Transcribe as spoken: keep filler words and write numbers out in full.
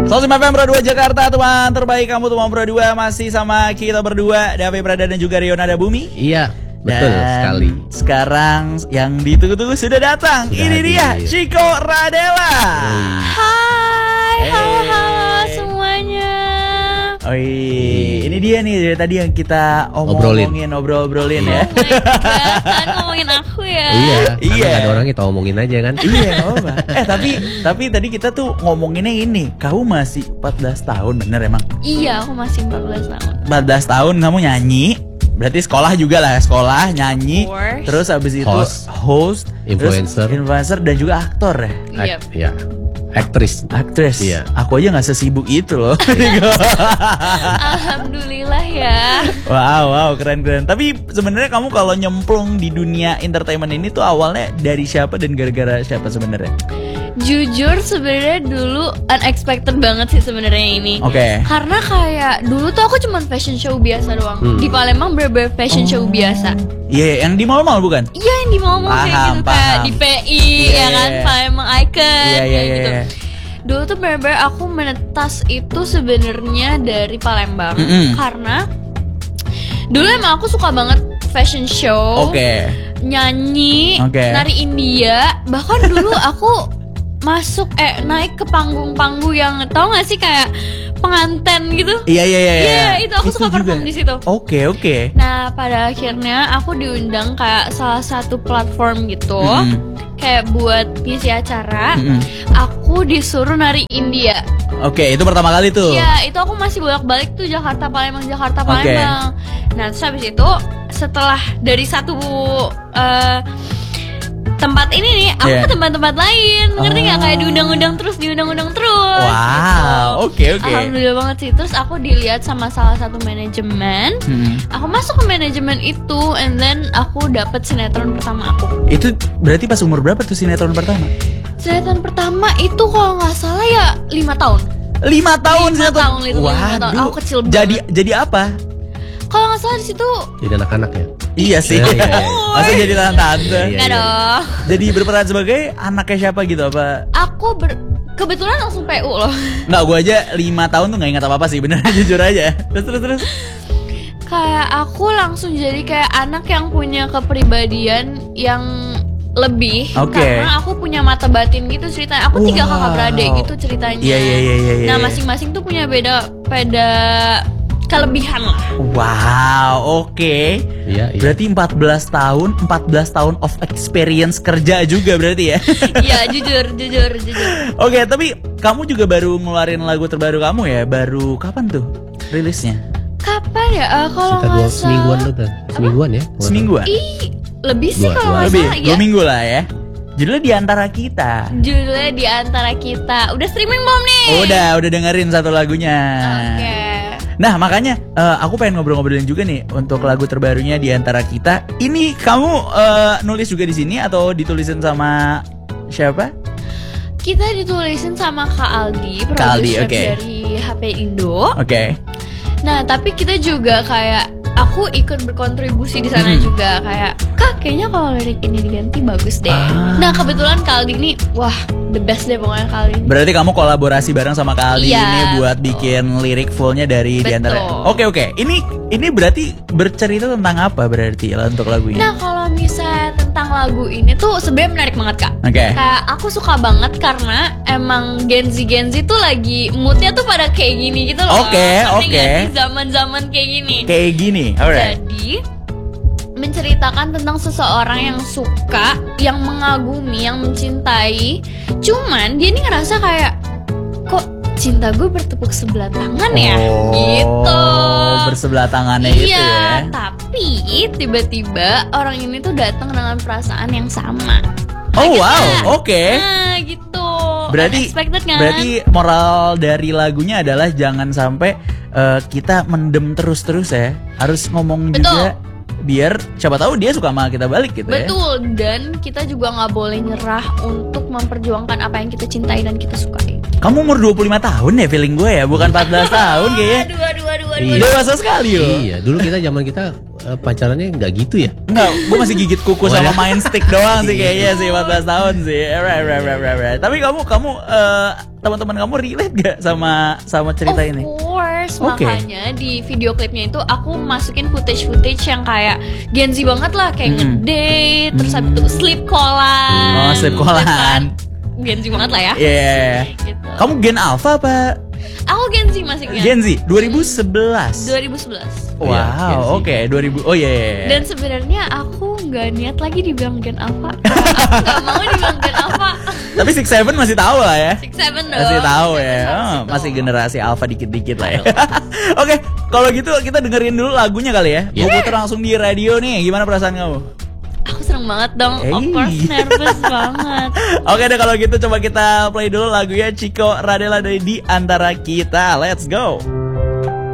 seratus lima F M Pro dua Jakarta, teman terbaik kamu teman Pro dua. Masih sama kita berdua, Davi Prada dan juga Rionada Bumi. Iya, betul dan sekali. Sekarang yang ditunggu-tunggu sudah datang. Sudah Ini hadir. dia Chico Radela. Hai, Hey. halo halo semuanya. Oi, ini dia nih dari tadi yang kita Obrolin. omongin, obrol-obrolin ya. Oh my god, kan ngomongin aku ya. Iya, Iya. iya. Ada orang kita omongin aja kan. Iya, nggak apa-apa. Eh tapi tapi tadi kita tuh ngomonginnya ini. Kamu masih empat belas tahun, bener emang? Iya, aku masih empat belas tahun. empat belas tahun kamu nyanyi. Berarti sekolah juga lah, sekolah nyanyi. Of course. Terus habis itu Host. host, Influencer. terus influencer dan juga aktor ya. Iya. Ak- Iya. Aktris. Aktris. Iya. Aku aja nggak sesibuk itu loh. Alhamdulillah ya. Wow, wow, keren keren. Tapi sebenarnya kamu kalau nyemplung di dunia entertainment ini tuh awalnya dari siapa dan gara-gara siapa sebenarnya? Jujur sebenarnya dulu unexpected banget sih sebenarnya ini. Oke. Karena kayak dulu tuh aku cuma fashion show biasa doang. Hmm. Di Palembang bener-bener fashion show biasa. Iya, yang di mall-mall bukan? Iya yang di mall-mall kayak Paham, gitu kayak paham. di P I Iya, ya kan iya. Palembang Icon Iya, iya, kayak iya, gitu. iya. Dulu tuh bener-bener aku menetas itu sebenarnya dari Palembang Mm-mm. karena dulu emang aku suka banget fashion show, Oke. nyanyi, Oke. nari India, bahkan dulu aku masuk eh naik ke panggung-panggung yang tau gak sih kayak penganten gitu. Iya, iya, iya. Iya, itu aku suka perform di situ. Oke, oke. Nah, pada akhirnya aku diundang kayak salah satu platform gitu. Mm-mm. Kayak buat ngisi acara. Mm-mm. Aku disuruh nari India. Oke, itu pertama kali tuh. Iya, itu aku masih bolak-balik tuh Jakarta Palembang Jakarta Oke. Palembang. Nah, terus habis itu setelah dari satu eh, tempat ini nih, aku Iya. ke tempat-tempat lain. Ngerti nggak? Oh. Kayak diundang-undang terus, diundang-undang terus. Wow, gitu. oke, oke. Alhamdulillah banget sih. Terus aku dilihat sama salah satu manajemen. Hmm. Aku masuk ke manajemen itu, and then aku dapat sinetron pertama aku. Itu berarti pas umur berapa tuh sinetron pertama? Sinetron pertama itu kalau nggak salah ya lima tahun. Lima tahun Lima sinetron. tahun, literally lima tahun. Waduh. Aku kecil Jadi banget. jadi apa? Kalau nggak salah di situ Jadi anak-anak ya. Iya sih. Iya, iya, iya. Masa jadi tante. Iya, iya. nggak dong. Jadi berperan sebagai anaknya siapa gitu apa? Aku ber- kebetulan langsung P U loh. Nggak, gue aja lima tahun tuh nggak ingat apa apa sih, bener jujur aja. Terus terus terus. Kayak aku langsung jadi kayak anak yang punya kepribadian yang lebih. Oke. Karena aku punya mata batin gitu ceritanya. Aku tiga Wow. kakak beradik gitu ceritanya. Iya iya iya iya. iya. Nah masing-masing tuh punya beda beda kelebihan lah. Wow, oke. Iya, iya. Berarti empat belas tahun, empat belas tahun of experience kerja juga berarti ya. Iya jujur jujur jujur. Oke, tapi kamu juga baru ngeluarin lagu terbaru kamu ya? Baru kapan tuh rilisnya? Kapan ya? Eh, kalau Sekitar dua nggak semingguan salah. tuh, Tan. Semingguan ya. Semingguan? Ih lebih sih Dua, kalau dua. nggak Lebih, salah dua ya. minggu lah ya. Judulnya Di Antara Kita. Judulnya Di Antara Kita. Udah streaming belum nih? Udah, udah dengerin satu lagunya. Oke. Nah makanya eh, aku pengen ngobrol-ngobrolin juga nih untuk lagu terbarunya Di Antara Kita. Ini kamu eh, nulis juga di sini atau ditulisin sama siapa? Kita ditulisin sama Kak Aldi, Kak Aldi, produser oke. dari H P Indo. Oke. Nah, tapi kita juga kayak aku ikut berkontribusi di sana Hmm. juga kayak Kak, kayaknya kalau lirik ini diganti bagus deh. Ah. Nah, kebetulan Kak Aldi ini wah, the best deh pokoknya Kak Aldi. Berarti kamu kolaborasi bareng sama Kak Aldi Iya, ini buat betul. bikin lirik fullnya dari Di Antara. Betul. Oke oke. Ini ini berarti bercerita tentang apa berarti untuk lagu ini? Nah, kalau misalnya tentang lagu ini tuh sebenarnya menarik banget Kak. Oke. Kayak aku suka banget karena emang Gen Z Gen Z tuh lagi moodnya tuh pada kayak gini gitu loh. Oke, Ngerti oke. nggak sih zaman-zaman kayak gini. Kayak gini. Alright. Jadi menceritakan tentang seseorang yang suka, yang mengagumi, yang mencintai. Cuman dia ini ngerasa kayak kok cinta gue bertepuk sebelah tangan ya, Oh, gitu. bersebelah tangannya gitu Iya, ya. tapi tiba-tiba orang ini tuh datang dengan perasaan yang sama. Oh Kaget wow, nggak? oke. Nah, gitu. Berarti Unexpected kan? berarti moral dari lagunya adalah jangan sampai eh, kita mendem terus-terus ya. Harus ngomong Betul. juga biar siapa tahu dia suka sama kita balik gitu ya. Betul, dan kita juga nggak boleh nyerah untuk memperjuangkan apa yang kita cintai dan kita sukai. Kamu umur dua puluh lima tahun ya feeling gue ya, bukan empat belas tahun kayaknya. Aduh, aduh, aduh, aduh, Iya. aduh. Dewasa sekali loh. Iya, dulu kita zaman kita eh, pacarannya nggak gitu ya? Enggak, gue masih gigit kuku Oh, sama ya? main stick doang sih kayaknya sih empat belas tahun sih. Right, right, right, right, right. Tapi kamu kamu eh, teman-teman kamu relate gak sama sama cerita Of ini? course, Oke. makanya di video klipnya itu aku masukin footage-footage yang kayak Gen Z banget lah, kayak Hmm. ngedate, terus habis itu sleep callan. Oh, sleep callan. Gen Z banget lah ya. Iya. Gitu. Kamu Gen Alpha apa Aku Gen Z masuknya. Gen Z? dua ribu sebelas. dua ribu sebelas. Wow, Iya, Gen Z. oke, dua ribu. Oh iya. iya, iya. Dan sebenarnya aku nggak niat lagi dibilang Gen Alpha. Aku nggak mau dibilang Gen Alpha. Tapi Six Seven masih tahu lah ya. Six Seven dong. Masih tahu Six ya. Seven Oh, harus masih tahu. generasi Alpha dikit-dikit lah ya. Oke, kalau gitu kita dengerin dulu lagunya kali ya. Gue Yeah. puter langsung di radio nih. Gimana perasaan kamu? Aku seneng banget dong. Of Hey. course nervous banget. Oke deh kalau gitu coba kita play dulu lagunya Chico Radela dari Di Antara Kita. Let's go.